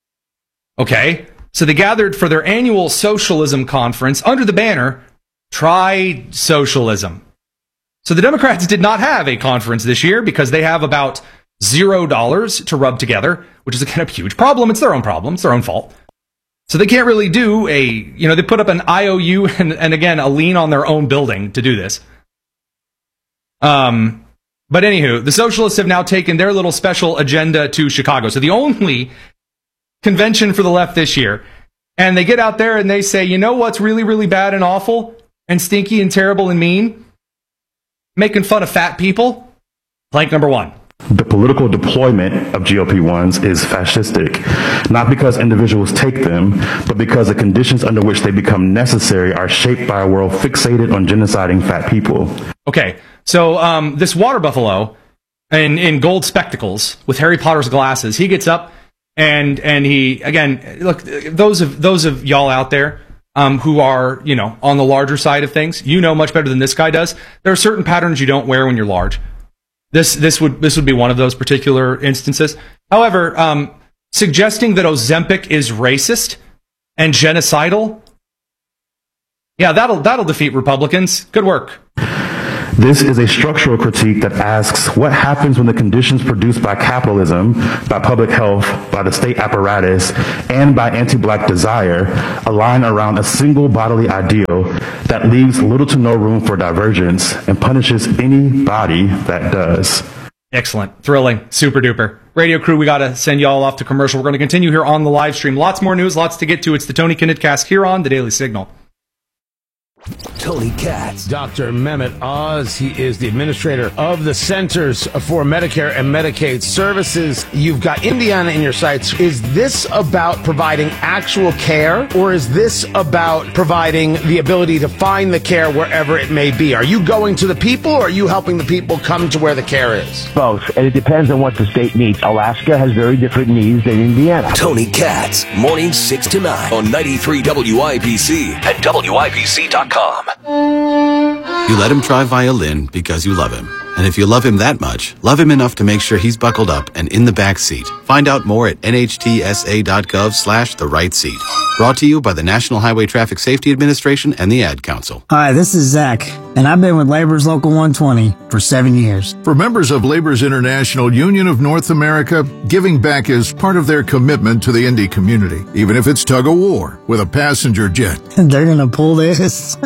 Okay, so they gathered for their annual socialism conference under the banner, Try Socialism. So the Democrats did not have a conference this year because they have about zero dollars to rub together, which is a kind of huge problem. It's their own problem. It's their own fault. So they can't really do a, you know, they put up an I O U and, and again, a lien on their own building to do this. Um, but anywho, the socialists have now taken their little special agenda to Chicago. So the only convention for the left this year, and they get out there and they say, you know what's really, really bad and awful and stinky and terrible and mean? Making fun of fat people. Plank number one.
The political deployment of G O P ones is fascistic, not because individuals take them, but because the conditions under which they become necessary are shaped by a world fixated on genociding fat people.
Okay, so um, this water buffalo in, in gold spectacles with Harry Potter's glasses, he gets up And and he again, look, those of those of y'all out there um, who are, you know, on the larger side of things, you know much better than this guy does. There are certain patterns you don't wear when you're large. This this would this would be one of those particular instances. However, um, suggesting that Ozempic is racist and genocidal, yeah, that'll that'll defeat Republicans. Good work.
This is a structural critique that asks what happens when the conditions produced by capitalism, by public health, by the state apparatus, and by anti-black desire align around a single bodily ideal that leaves little to no room for divergence and punishes anybody that does.
Excellent. Thrilling. Super duper. Radio crew, we got to send you all off to commercial. We're going to continue here on the live stream. Lots more news, lots to get to. It's the Tony Kinnett Cast here on the Daily Signal.
Tony Katz.
Doctor Mehmet Oz, he is the administrator of the Centers for Medicare and Medicaid Services. You've got Indiana in your sights. Is this about providing actual care, or is this about providing the ability to find the care wherever it may be? Are you going to the people, or are you helping the people come to where the care is?
Both, and it depends on what the state needs. Alaska has very different needs than Indiana.
Tony Katz, mornings six to nine on ninety-three W I B C and W I B C dot com.
You let him try violin because you love him. And if you love him that much, love him enough to make sure he's buckled up and in the back seat. Find out more at N H T S A dot gov slash the right seat. Brought to you by the National Highway Traffic Safety Administration and the Ad Council.
Hi, this is Zach, and I've been with Labor's Local one twenty for seven years.
For members of Labor's International Union of North America, giving back is part of their commitment to the Indy community, even if it's tug-of-war with a passenger jet.
They're going to pull this?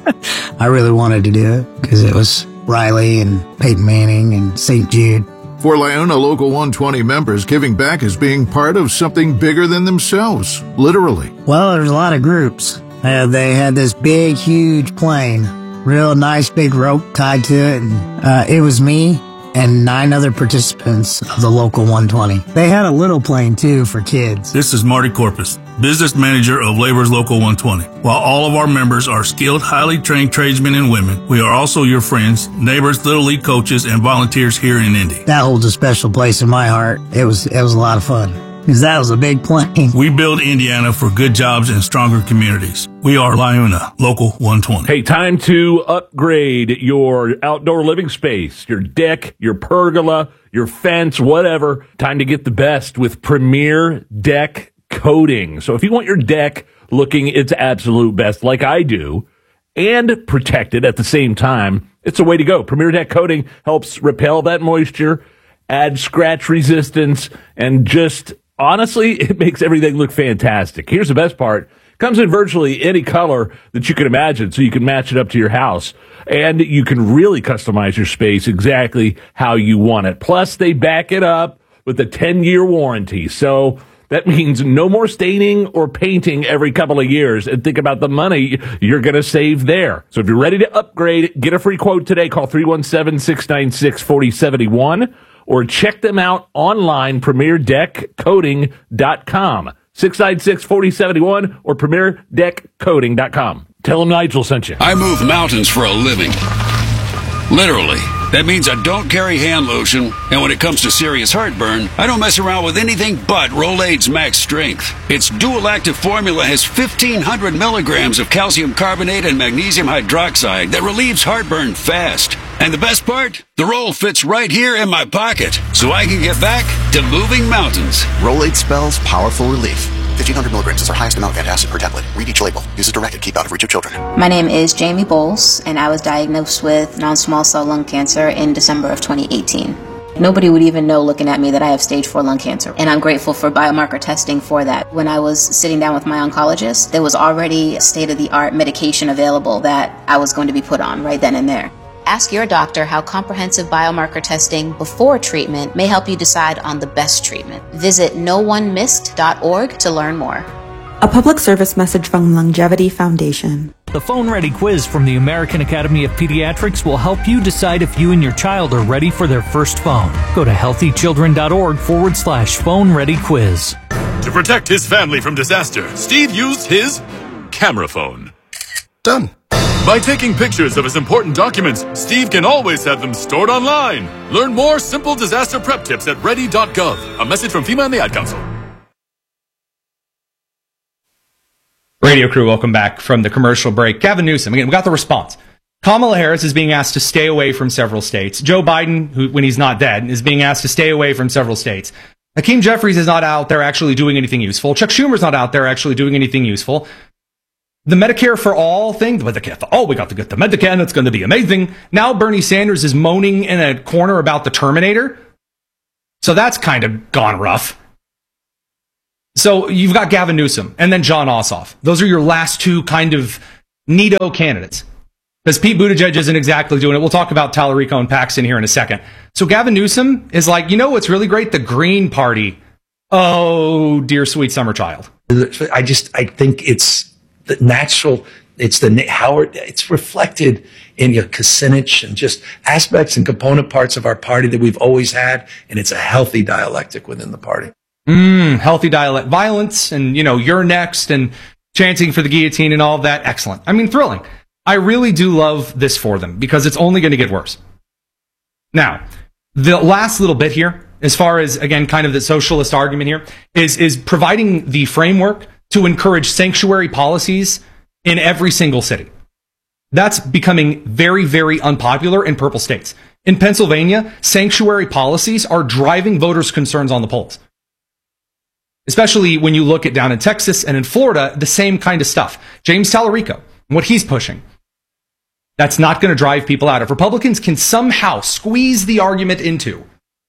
I really wanted to do it because it was Riley and Peyton Manning and Saint Jude.
For Liona Local one twenty members, giving back is being part of something bigger than themselves, literally.
Well, there's a lot of groups. Uh, they had this big, huge plane, real nice big rope tied to it, and uh, it was me and nine other participants of the Local one twenty. They had a little plane, too, for kids.
This is Marty Corpus, business manager of Labor's Local one twenty. While all of our members are skilled, highly trained tradesmen and women, we are also your friends, neighbors, Little League coaches, and volunteers here in Indy.
That holds a special place in my heart. It was, it was a lot of fun, because that was a big plane.
We build Indiana for good jobs and stronger communities. We are Liona Local one twenty.
Hey, time to upgrade your outdoor living space, your deck, your pergola, your fence, whatever. Time to get the best with Premier Deck Coating. So if you want your deck looking its absolute best, like I do, and protected at the same time, it's a way to go. Premier Deck Coating helps repel that moisture, add scratch resistance, and just honestly, it makes everything look fantastic. Here's the best part. Comes in virtually any color that you can imagine, so you can match it up to your house. And you can really customize your space exactly how you want it. Plus, they back it up with a ten-year warranty. So that means no more staining or painting every couple of years. And think about the money you're going to save there. So if you're ready to upgrade, get a free quote today. Call three one seven, six nine six, four oh seven one or check them out online, premier deck coating dot com. six nine six, four oh seven one or premier deck coating dot com. Tell them Nigel sent you.
I move mountains for a living. Literally. That means I don't carry hand lotion, and when it comes to serious heartburn, I don't mess around with anything but Rolaids Max Strength. Its dual-active formula has fifteen hundred milligrams of calcium carbonate and magnesium hydroxide that relieves heartburn fast. And the best part? The roll fits right here in my pocket, so I can get back to moving mountains.
Rolaids spells powerful relief. fifteen hundred milligrams is our highest amount of antacid per tablet. Read each label. Use as directed. Keep out of reach of children.
My name is Jamie Bowles, and I was diagnosed with non-small cell lung cancer in December of twenty eighteen. Nobody would even know looking at me that I have stage four lung cancer, and I'm grateful for biomarker testing for that. When I was sitting down with my oncologist, there was already state-of-the-art medication available that I was going to be put on right then and there. Ask your doctor how comprehensive biomarker testing before treatment may help you decide on the best treatment. Visit no one missed dot org to learn more.
A public service message from Longevity Foundation.
The Phone Ready Quiz from the American Academy of Pediatrics will help you decide if you and your child are ready for their first phone. Go to healthychildren.org forward slash phone ready quiz.
To protect his family from disaster, Steve used his camera phone.
Done.
By taking pictures of his important documents, Steve can always have them stored online. Learn more simple disaster prep tips at ready dot gov. A message from FEMA and the Ad Council.
Radio crew, welcome back from the commercial break. Gavin Newsom, again, we got the response. Kamala Harris is being asked to stay away from several states. Joe Biden, who, when he's not dead, is being asked to stay away from several states. Hakeem Jeffries is not out there actually doing anything useful. Chuck Schumer's not out there actually doing anything useful. The Medicare for All thing, Medicare for All, we got to get the Medicare, and it's going to be amazing. Now Bernie Sanders is moaning in a corner about the Terminator. So that's kind of gone rough. So you've got Gavin Newsom and then Jon Ossoff. Those are your last two kind of neato candidates. Because Pete Buttigieg isn't exactly doing it. We'll talk about Tallarico and Paxton here in a second. So Gavin Newsom is like, you know what's really great? The Green Party. Oh, dear sweet summer child.
I just, I think it's the natural, it's the, Howard, it's reflected in your Kucinich and just aspects and component parts of our party that we've always had. And it's a healthy dialectic within the party.
Mm, healthy dialect violence and, you know, you're next and chanting for the guillotine and all of that. Excellent. I mean, thrilling. I really do love this for them because it's only going to get worse. Now, the last little bit here, as far as, again, kind of the socialist argument here, is, is providing the framework to encourage sanctuary policies in every single city. That's becoming very, very unpopular in purple states. In Pennsylvania, sanctuary policies are driving voters' concerns on the polls. Especially when you look at down in Texas and in Florida, the same kind of stuff. James Tallarico, what he's pushing. That's not going to drive people out. If Republicans can somehow squeeze the argument into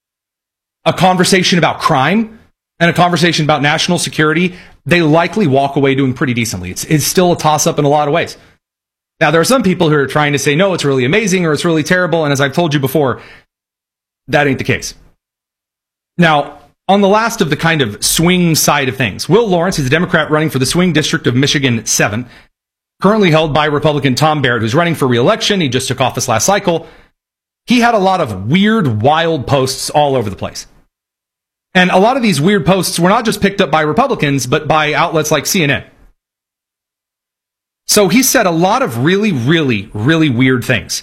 a conversation about crime and a conversation about national security, they likely walk away doing pretty decently. It's, it's still a toss-up in a lot of ways. Now, there are some people who are trying to say, no, it's really amazing or it's really terrible. And as I've told you before, that ain't the case. Now, on the last of the kind of swing side of things, Will Lawrence is a Democrat running for the swing district of Michigan seven, currently held by Republican Tom Barrett, who's running for re-election. He just took office last cycle. He had a lot of weird, wild posts all over the place. And a lot of these weird posts were not just picked up by Republicans, but by outlets like C N N. So he said a lot of really, really, really weird things.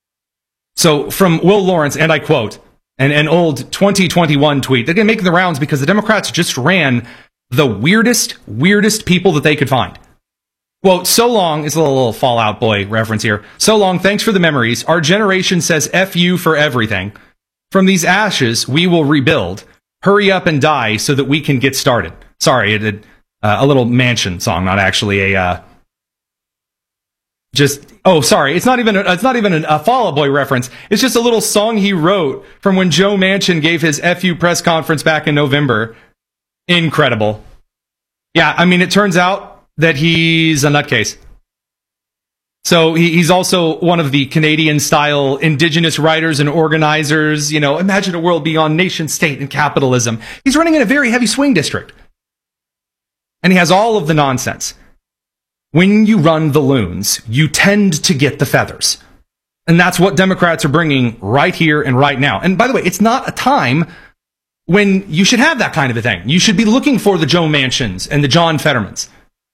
So from Will Lawrence, and I quote, An, an old twenty twenty-one tweet. They're going to make the rounds because the Democrats just ran the weirdest, weirdest people that they could find. Quote, so long, is a little, little Fallout Boy reference here. So long, thanks for the memories. Our generation says F you for everything. From these ashes, we will rebuild. Hurry up and die so that we can get started. Sorry, it, it, uh, a little Mansion song, not actually a... Uh, just... Oh, sorry. It's not even a, it's not even a Fall Out Boy reference. It's just a little song he wrote from when Joe Manchin gave his F U press conference back in November. Incredible. Yeah, I mean, it turns out that he's a nutcase. So he, he's also one of the Canadian-style indigenous writers and organizers. You know, imagine a world beyond nation state and capitalism. He's running in a very heavy swing district. And he has all of the nonsense. When you run the loons, you tend to get the feathers. And that's what Democrats are bringing right here and right now. And by the way, it's not a time when you should have that kind of a thing. You should be looking for the Joe Manchins and the John Fettermans.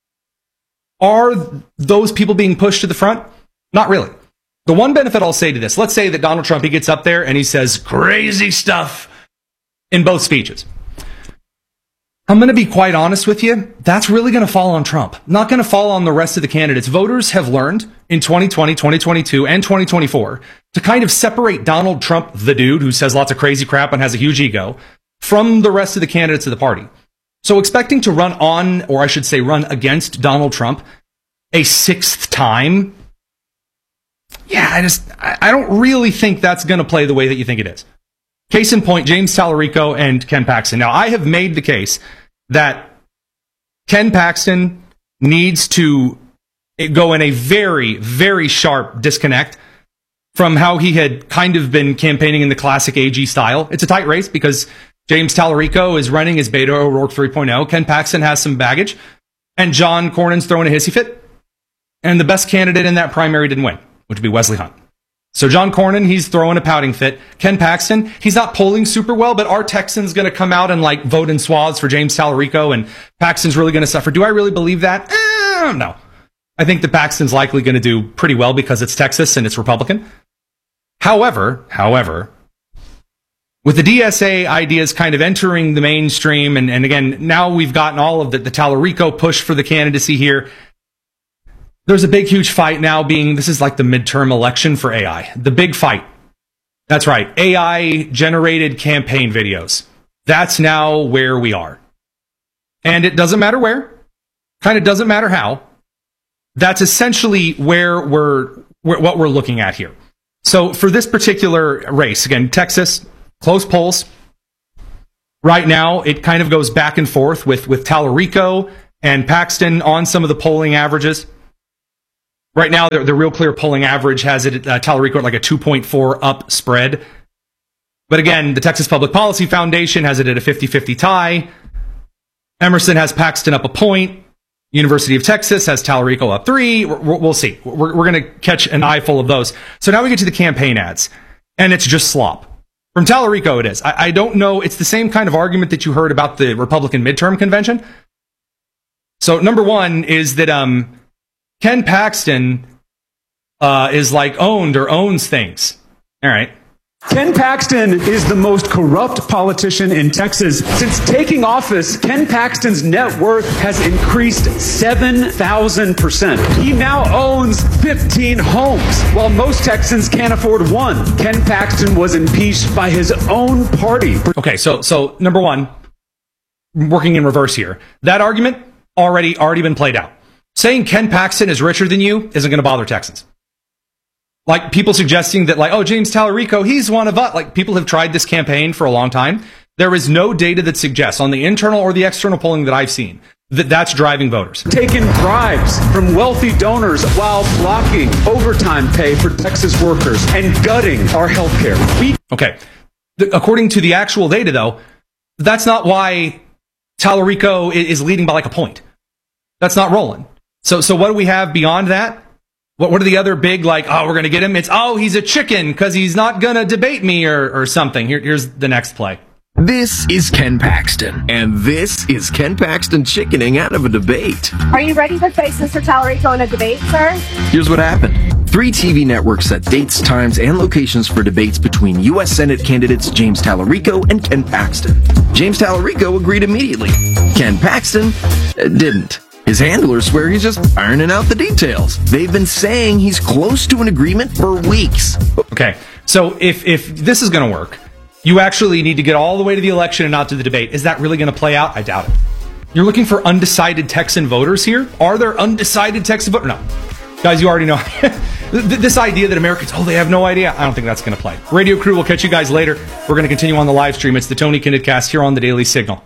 Are those people being pushed to the front? Not really. The one benefit I'll say to this, let's say that Donald Trump, he gets up there and he says crazy stuff in both speeches. I'm going to be quite honest with you. That's really going to fall on Trump. Not going to fall on the rest of the candidates. Voters have learned in twenty twenty, twenty twenty-two, and twenty twenty-four to kind of separate Donald Trump, the dude who says lots of crazy crap and has a huge ego, from the rest of the candidates of the party. So expecting to run on, or I should say run against Donald Trump a sixth time, yeah, I just, I don't really think that's going to play the way that you think it is. Case in point, James Tallarico and Ken Paxton. Now, I have made the case that Ken Paxton needs to go in a very, very sharp disconnect from how he had kind of been campaigning in the classic A G style. It's a tight race because James Tallarico is running as Beto O'Rourke three point oh. Ken Paxton has some baggage. And John Cornyn's throwing a hissy fit. And the best candidate in that primary didn't win, which would be Wesley Hunt. So John Cornyn, he's throwing a pouting fit. Ken Paxton, he's not polling super well, but are Texans going to come out and like vote in swaths for James Tallarico and Paxton's really going to suffer? Do I really believe that? Eh, no. I think that Paxton's likely going to do pretty well because it's Texas and it's Republican. However, however, With the D S A ideas kind of entering the mainstream, and, and again, now we've gotten all of the, the Tallarico push for the candidacy here. There's a big, huge fight now being, this is like the midterm election for A I. The big fight. That's right. A I-generated campaign videos. That's now where we are. And it doesn't matter where. Kind of doesn't matter how. That's essentially where we're, where, what we're looking at here. So for this particular race, again, Texas, close polls. Right now, it kind of goes back and forth with, with Tallarico and Paxton on some of the polling averages. Right now, the, the Real Clear polling average has it uh, Tallarico at like a two point four up spread. But again, the Texas Public Policy Foundation has it at a fifty-fifty tie. Emerson has Paxton up a point. University of Texas has Tallarico up three. We're, we'll see. We're, we're going to catch an eyeful of those. So now we get to the campaign ads, and it's just slop. From Tallarico, it is. I, I don't know. It's the same kind of argument that you heard about the Republican midterm convention. So number one is that um, Ken Paxton uh, is like owned or owns things. All right.
Ken Paxton is the most corrupt politician in Texas. Since taking office, Ken Paxton's net worth has increased seven thousand percent. He now owns fifteen homes, while most Texans can't afford one. Ken Paxton was impeached by his own party.
Okay, so so number one, working in reverse here. That argument already already been played out. Saying Ken Paxton is richer than you isn't going to bother Texans. Like people suggesting that, like, oh, James Tallarico, he's one of us. Like, people have tried this campaign for a long time. There is no data that suggests, on the internal or the external polling that I've seen, that that's driving voters.
Taking bribes from wealthy donors while blocking overtime pay for Texas workers and gutting our health care. We-
okay. The, according to the actual data, though, that's not why Tallarico is leading by like a point. That's not rolling. So, so what do we have beyond that? What, what are the other big, like, oh, we're going to get him? It's, oh, he's a chicken because he's not going to debate me or, or something. Here, here's the next play.
This is Ken Paxton, and this is Ken Paxton chickening out of a debate.
Are you ready to face Mister Tallarico in a debate, sir?
Here's what happened. Three T V networks set dates, times, and locations for debates between U S Senate candidates James Tallarico and Ken Paxton. James Tallarico agreed immediately. Ken Paxton uh, didn't. His handlers swear he's just ironing out the details. They've been saying he's close to an agreement for weeks.
Okay, so if, if this is going to work, you actually need to get all the way to the election and not to the debate. Is that really going to play out? I doubt it. You're looking for undecided Texan voters here? Are there undecided Texan voters? No. Guys, you already know. This idea that Americans, oh, they have no idea. I don't think that's going to play. Radio crew, we'll catch you guys later. We're going to continue on the live stream. It's the Tony Kinnett Cast here on the Daily Signal.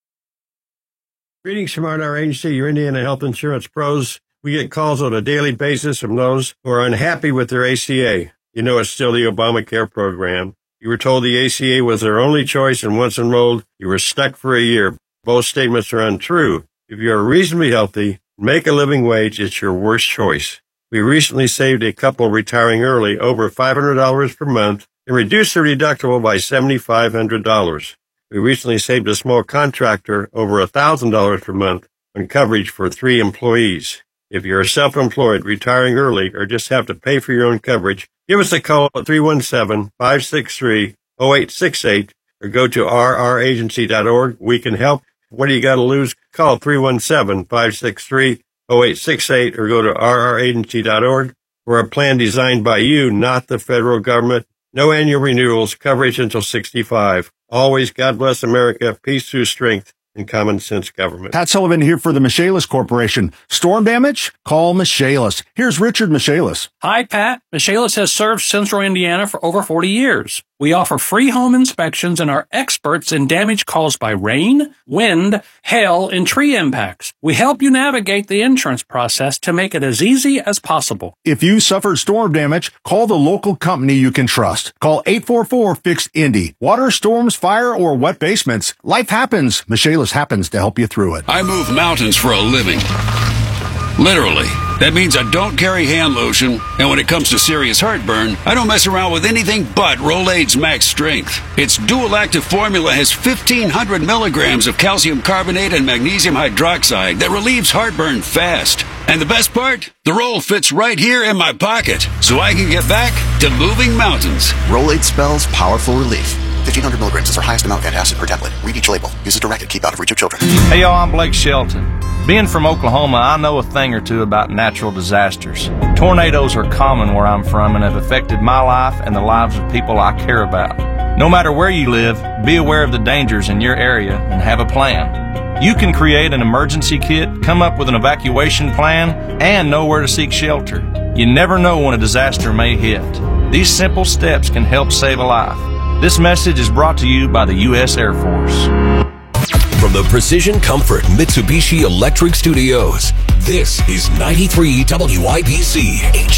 Greetings from our agency, your Indiana Health Insurance Pros. We get calls on a daily basis from those who are unhappy with their A C A. You know it's still the Obamacare program. You were told the A C A was their only choice, and once enrolled, you were stuck for a year. Both statements are untrue. If you are reasonably healthy, make a living wage, it's your worst choice. We recently saved a couple retiring early over five hundred dollars per month and reduced their deductible by seven thousand five hundred dollars. We recently saved a small contractor over one thousand dollars per month on coverage for three employees. If you're self-employed, retiring early, or just have to pay for your own coverage, give us a call at three one seven, five six three, zero eight six eight or go to r r agency dot org. We can help. What do you got to lose? Call three one seven, five six three, zero eight six eight or go to r r agency dot org. We're a plan designed by you, not the federal government. No annual renewals, coverage until sixty-five. Always, God bless America, peace through strength, and common sense government.
Pat Sullivan here for the Michaelis Corporation. Storm damage? Call Michaelis. Here's Richard Michaelis.
Hi, Pat. Michaelis has served Central Indiana for over forty years. We offer free home inspections and are experts in damage caused by rain, wind, hail, and tree impacts. We help you navigate the insurance process to make it as easy as possible.
If you suffered storm damage, call the local company you can trust. Call eight four four, fix Indy. Water, storms, fire, or wet basements. Life happens. Michaelis happens to help you through it.
I move mountains for a living. Literally. That means I don't carry hand lotion, and when it comes to serious heartburn, I don't mess around with anything but Rolaids Max Strength. Its dual-active formula has fifteen hundred milligrams of calcium carbonate and magnesium hydroxide that relieves heartburn fast. And the best part? The roll fits right here in my pocket, so I can get back to moving mountains.
Rolaids spells powerful relief. fifteen hundred milligrams is our highest amount of antacid per tablet. Read each label. Use as directed. Keep out of reach of children.
Hey, y'all, I'm Blake Shelton. Being from Oklahoma, I know a thing or two about natural disasters. Tornadoes are common where I'm from and have affected my life and the lives of people I care about. No matter where you live, be aware of the dangers in your area and have a plan. You can create an emergency kit, come up with an evacuation plan, and know where to seek shelter. You never know when a disaster may hit. These simple steps can help save a life. This message is brought to you by the U S Air Force.
From the Precision Comfort Mitsubishi Electric Studios, this is ninety-three W I B C.